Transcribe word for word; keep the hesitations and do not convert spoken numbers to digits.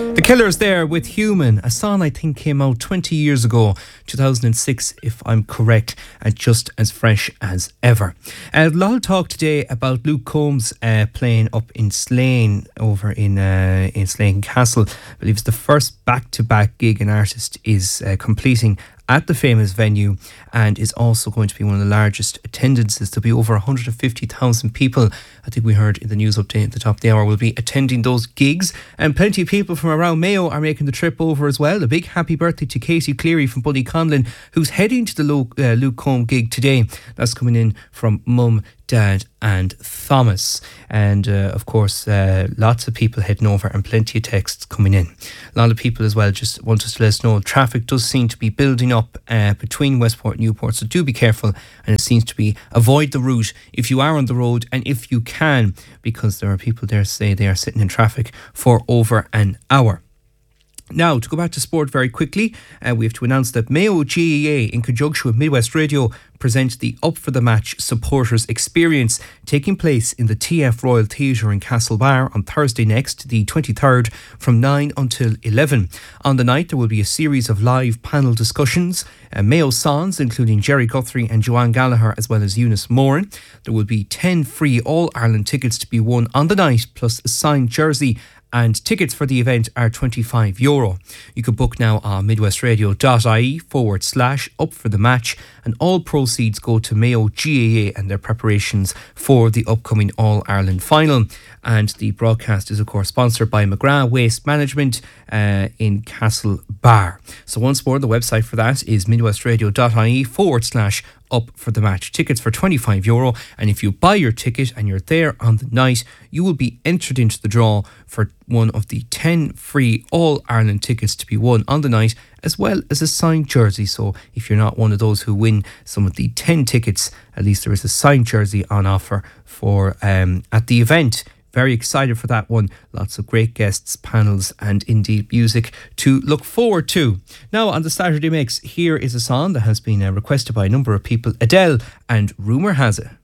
The Killers there with Human, a song I think came out twenty years ago, two thousand six if I'm correct, and just as fresh as ever. A lot of talk today about Luke Combs uh, playing up in Slane, over in uh, in Slane Castle. I believe it's the first back-to-back gig an artist is uh, completing at the famous venue, and is also going to be one of the largest attendances. There'll be over one hundred fifty thousand people, I think we heard in the news update at the top of the hour, will be attending those gigs, and plenty of people from around Mayo are making the trip over as well. A big happy birthday to Katie Cleary from Bunnyconlin, who's heading to the Luke, uh, Luke Combs gig today. That's coming in from Mum, Dad and Thomas. And uh, of course uh, lots of people heading over and plenty of texts coming in. A lot of people as well just want us to let us know traffic does seem to be building up uh, between Westport and Newport, so do be careful, and it seems to be avoid the route if you are on the road and if you can, because there are people there say they are sitting in traffic for over an hour. Now, to go back to sport very quickly, uh, we have to announce that Mayo G A A, in conjunction with Midwest Radio, present the Up for the Match Supporters Experience, taking place in the T F Royal Theatre in Castlebar on Thursday next, the twenty-third, from nine until eleven. On the night, there will be a series of live panel discussions, uh, Mayo songs, including Jerry Guthrie and Joanne Gallagher, as well as Eunice Moran. There will be ten free All-Ireland tickets to be won on the night, plus a signed jersey, and tickets for the event are twenty-five euro. You can book now on midwestradio.ie forward slash up for the match, and all proceeds go to Mayo G A A and their preparations for the upcoming All-Ireland final. And the broadcast is of course sponsored by McGrath Waste Management uh, in Castlebar. So once more, the website for that is midwestradio.ie forward slash up for the match. Tickets for twenty-five euro, and if you buy your ticket and you're there on the night, you will be entered into the draw for one of the ten free All-Ireland tickets to be won on the night, as well as a signed jersey. So if you're not one of those who win some of the ten tickets, at least there is a signed jersey on offer for um, at the event. Very excited for that one. Lots of great guests, panels and indeed music to look forward to. Now on the Saturday Mix, here is a song that has been uh, requested by a number of people. Adele and Rumour Has It.